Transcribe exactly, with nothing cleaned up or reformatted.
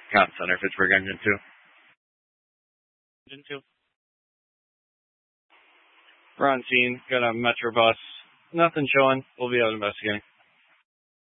Con Center, Pittsburgh Engine two. Engine two. We're on scene. Got a Metro bus. Nothing showing. We'll be out investigating.